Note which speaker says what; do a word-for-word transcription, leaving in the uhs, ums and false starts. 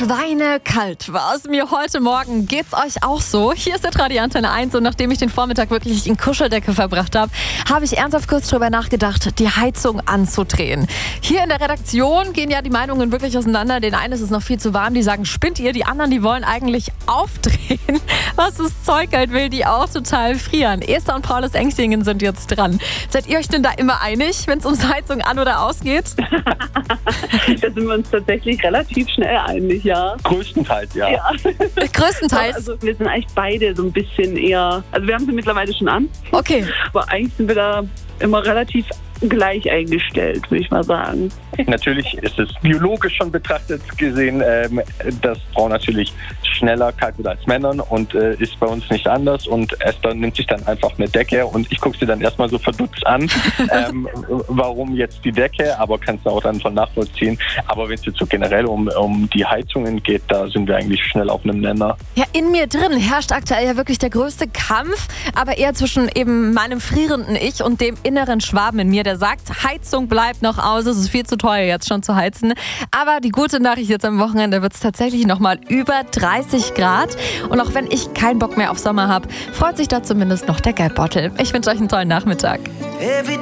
Speaker 1: Schweinekalt war es mir heute Morgen. Geht's euch auch so? Hier ist der Radio Antenne eins und nachdem ich den Vormittag wirklich in Kuscheldecke verbracht habe, habe ich ernsthaft kurz drüber nachgedacht, die Heizung anzudrehen. Hier in der Redaktion gehen ja die Meinungen wirklich auseinander. Den einen ist es noch viel zu warm, die sagen, spinnt ihr? Die anderen, die wollen eigentlich aufdrehen. Was das Zeug halt will, die auch total frieren. Esther und Paul aus Engstingen sind jetzt dran. Seid ihr euch denn da immer einig, wenn es ums Heizung an- oder ausgeht?
Speaker 2: Da sind wir uns tatsächlich relativ schnell einig, ja.
Speaker 3: Größtenteils, ja.
Speaker 2: ja.
Speaker 1: Größtenteils.
Speaker 2: Also wir sind eigentlich beide so ein bisschen eher, also wir haben sie mittlerweile schon an,
Speaker 1: Okay.
Speaker 2: aber eigentlich sind wir da immer relativ gleich eingestellt, würde ich mal sagen.
Speaker 3: Natürlich ist es biologisch schon betrachtet gesehen, ähm, dass Frauen natürlich schneller kalt wird als Männern und äh, ist bei uns nicht anders. Und Esther nimmt sich dann einfach eine Decke und ich gucke sie dann erstmal so verdutzt an, ähm, warum jetzt die Decke, aber kannst du auch dann von nachvollziehen. Aber wenn es jetzt so generell um, um die Heizungen geht, da sind wir eigentlich schnell auf einem Nenner.
Speaker 1: Ja, in mir drin herrscht aktuell ja wirklich der größte Kampf, aber eher zwischen eben meinem frierenden Ich und dem inneren Schwaben in mir, der sagt, Heizung bleibt noch aus, es ist viel zu teuer jetzt schon zu heizen. Aber die gute Nachricht jetzt am Wochenende wird es tatsächlich nochmal über dreißig Grad. Und auch wenn ich keinen Bock mehr auf Sommer habe, freut sich da zumindest noch der Geldbeutel. Ich wünsche euch einen tollen Nachmittag.